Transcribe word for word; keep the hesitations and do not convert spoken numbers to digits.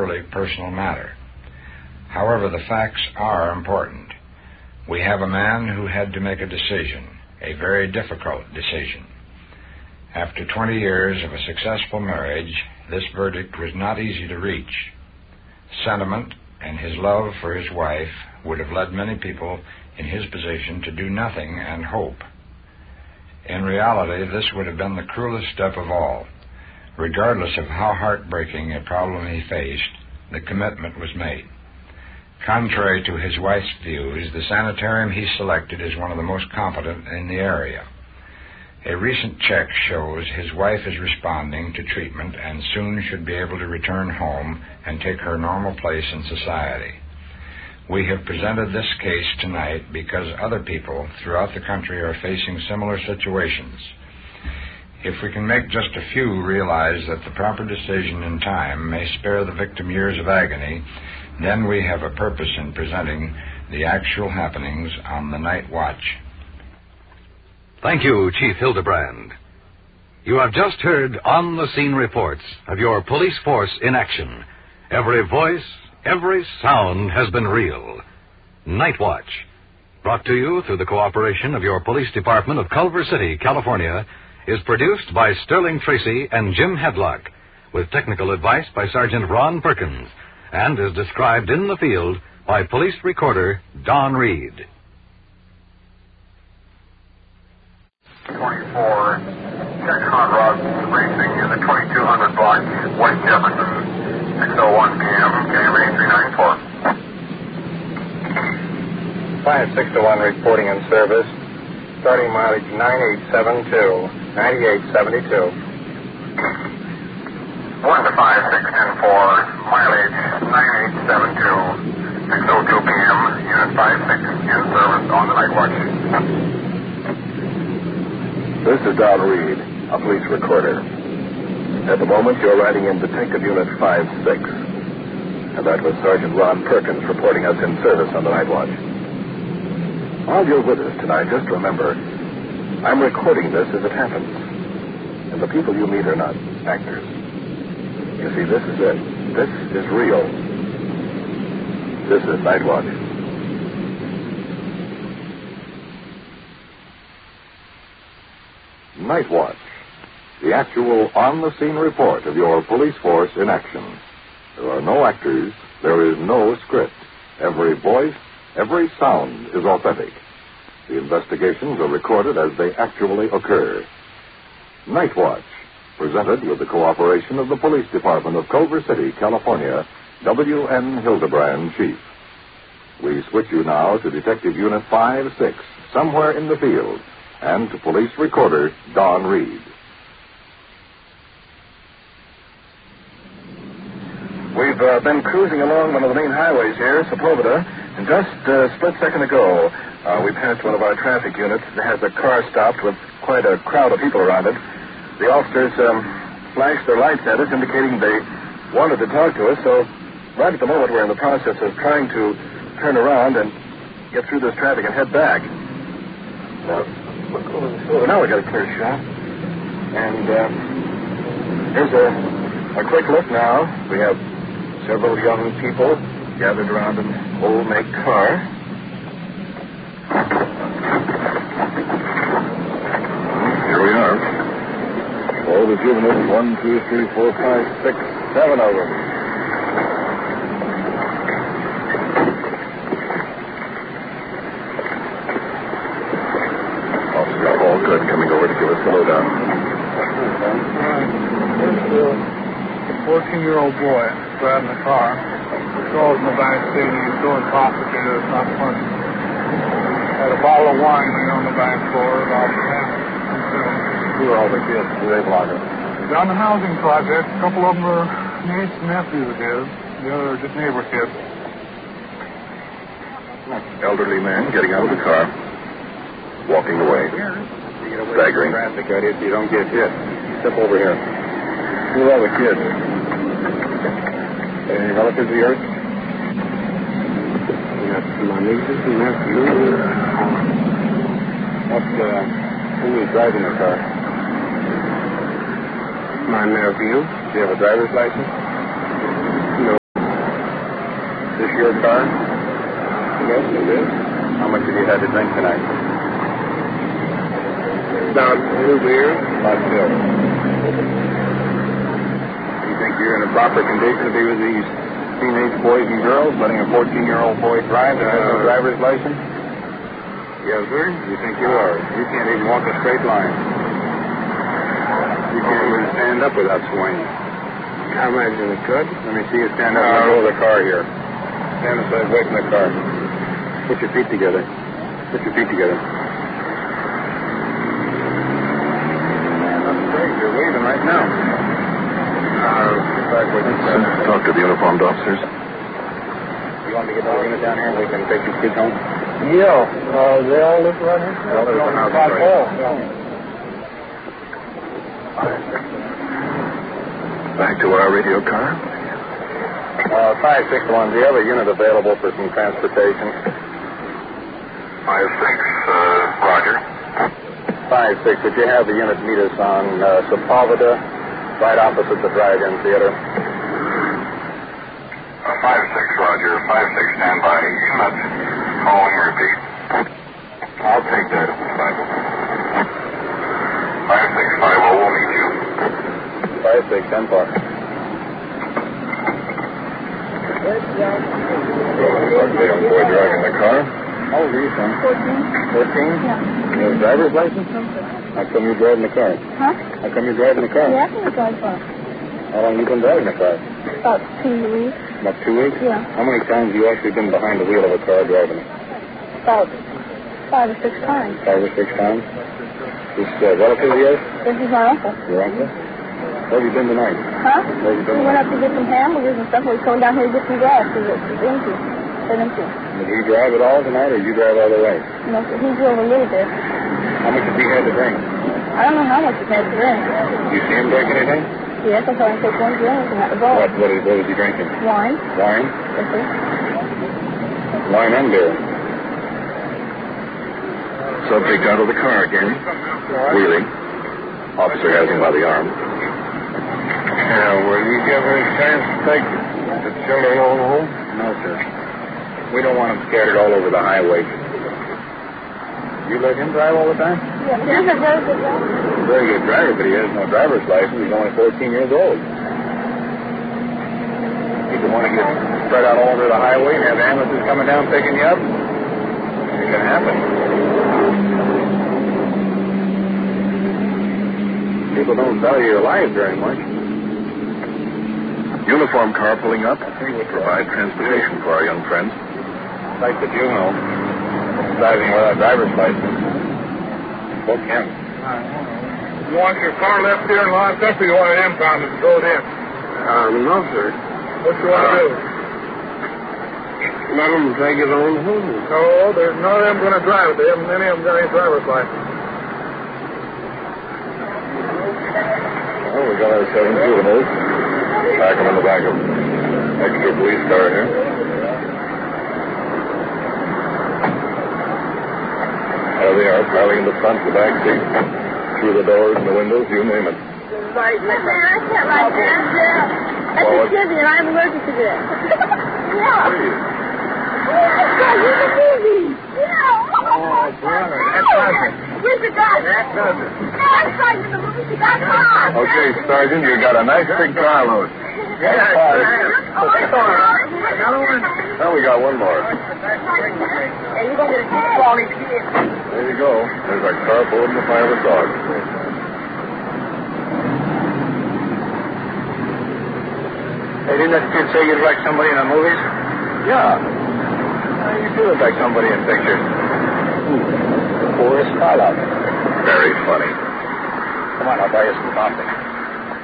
purely personal matter. However, the facts are important. We have a man who had to make a decision, a very difficult decision. After twenty years of a successful marriage, this verdict was not easy to reach. Sentiment and his love for his wife would have led many people in his position to do nothing and hope. In reality, this would have been the cruelest step of all. Regardless of how heartbreaking a problem he faced, the commitment was made. Contrary to his wife's views, the sanitarium he selected is one of the most competent in the area. A recent check shows his wife is responding to treatment and soon should be able to return home and take her normal place in society. We have presented this case tonight because other people throughout the country are facing similar situations. If we can make just a few realize that the proper decision in time may spare the victim years of agony, then we have a purpose in presenting the actual happenings on the night watch. Thank you, Chief Hildebrand. You have just heard on-the-scene reports of your police force in action. Every voice, every sound has been real. Night Watch, brought to you through the cooperation of your police department of Culver City, California, is produced by Sterling Tracy and Jim Hedlock, with technical advice by Sergeant Ron Perkins, and is described in the field by police recorder Don Reed. twenty-four, check Hot Rod Racing in the twenty-two hundred block, West Jefferson, six oh one p.m., K M A three ninety-four. five six oh one reporting in service, starting mileage nine eight seven two, ninety-eight seventy-two. one to five six ten four, mileage nine eight seven two, six oh two p.m., Unit five six in service on the night watch. This is Don Reed, a police recorder. At the moment, you're riding in Detective Unit five six. And that was Sergeant Ron Perkins reporting us in service on the night watch. While you're with us tonight, just remember, I'm recording this as it happens. And the people you meet are not actors. You see, this is it. This is real. This is Night Watch. Night Watch, the actual on-the-scene report of your police force in action. There are no actors. There is no script. Every voice, every sound is authentic. The investigations are recorded as they actually occur. Night Watch, presented with the cooperation of the Police Department of Culver City, California, W N Hildebrand, Chief. We switch you now to Detective Unit five six, somewhere in the field, and to Police Recorder Don Reed. We've uh, been cruising along one of the main highways here, Sepulveda, and just a split second ago, uh, we passed one of our traffic units that has a car stopped with quite a crowd of people around it. The officers um, flashed their lights at us, indicating they wanted to talk to us, so right at the moment we're in the process of trying to turn around and get through this traffic and head back. Now, well, now we got a clear shot. And uh, here's a, a quick look now. We have several young people gathered around an old make car. Here we are. All the juveniles, one, two, three, four, five, six, seven of them. Officer Paul Good coming over to give us the lowdown. A fourteen-year-old boy driving the car. Girls in the back seat. He's doing complicated. It's not funny. Had a bottle of wine laying on the back floor. About half. Who are all the kids? Who they belong to? Down the housing project. A couple of them are niece and nephews of his. The other are just neighbor kids. Elderly man getting out of the car, walking away, staggering. Traffic, that is, you don't get hit. Step over here. Who are all the kids? Any relatives of yours? That's my nieces and nephews. What, uh, who is driving the car? My nephew. Do you have a driver's license? your car? Yes, it is. How much have you had to drink tonight? About two beers. About two. You think you're in a proper condition to be with these teenage boys and girls, letting a fourteen-year-old boy drive that has no Uh, driver's license? Yes, sir. You think you are? You can't even walk a straight line. You can't even stand up without swaying. I imagine it could. Let me see you stand up. Let go of the car here. Stand aside, away from the car. Put your feet together. Put your feet together. Man, that's great. You're waving right now. Uh, get back with us. Uh, talk to the uniformed officers. You want me to get the unit down here and we can take these kids home? Yeah. Uh, they all live right here? They all live in the house, About right? all, yeah. Back to our radio car. Uh, five six one, do you have a unit available for some transportation? five six, uh, Roger. five six, would you have the unit meet us on uh, Sepulveda, right opposite the drive-in theater? Uh, five six, Roger. five six, stand by. Unit calling, repeat. I'll take that as a cycle. five six five zero will meet you. five six, ten four. The young boy driving the car. How old are you, son? fourteen. fourteen? Yeah. You have a driver's license? No, sir. How come you're driving the car? Huh? How come you're driving the car? Yeah, I can drive far. How long have you been driving the car? About two weeks. About two weeks? Yeah. How many times have you actually been behind the wheel of a car driving it? About five or six times. Five or six times? This uh, relative of yours? This is my uncle. Your uncle? Where have you been tonight? Huh? Where have you been We went up to get some hamburgers and stuff. We was coming down here to get some gas because it's empty. It's empty. Did he drive at all tonight, or did you drive all the way? No, so he drove a little bit. How much did he have to drink? I don't know how much he had to drink. Did you see him drink anything? Yes, I saw him take one drink and at the bar. What, what, is, what was he drinking? Wine. Wine? Yes, sir. Wine and beer. Subject out of the car again. Wheeling. Officer has him by the arm. Yeah, will you give her a chance to take the children on home? No, sir. We don't want them scattered all over the highway. You let him drive all the time? Yeah, he's a very good driver. Very good driver, but he has no driver's license. He's only fourteen years old. People want to get spread out all over the highway and have ambulances coming down picking you up. It can happen. People don't value your life very much. Uniform car pulling up. We will provide transportation for our young friends. Like the juvenile driving without driver's license. Book him. You want your car left here and locked up, or you want it impounded and throw it in? Um, no, sir. What you want to do? Let them take it on home. No, there's none of them going to drive it. They haven't, any of them got any driver's license. Well, we got our seven juveniles. Pack them in the back of extra police car here. There they are, piling in the front, the back seat, through the doors and the windows, you name it. Right, man, I can't like that. That's Well, a kizzy, and I'm allergic to this. Yeah. Please. Yeah, he's a kizzy. Yeah. Oh, brother, that doesn't. Where's the guy? That doesn't. No, I'm trying to the movie. She got caught. Okay, Sergeant, you got a nice big carload. Yeah, Oh, I'm sorry. Another one? Now we got one more. Hey, you're going to get a quality kid. There you go. There's our car full of the fire with dogs. Hey, didn't that kid say you'd like somebody in the movies? Yeah. Uh, you do look like somebody in pictures. Boris Karloff. Very funny. Come on, I'll buy you some coffee.